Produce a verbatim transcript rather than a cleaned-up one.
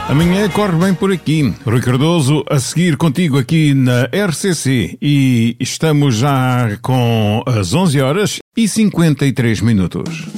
Amanhã corre bem por aqui. Rui Cardoso a seguir contigo aqui na R C C e estamos já com as onze horas e cinquenta e três minutos.